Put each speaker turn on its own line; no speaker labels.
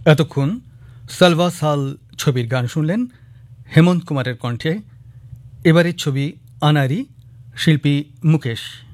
এতক্ষণ সালভা সাল ছবির গান শুনলেন হেমন্ত কুমারের কণ্ঠে। এবারের ছবি আনারি, শিল্পী মুকেশ।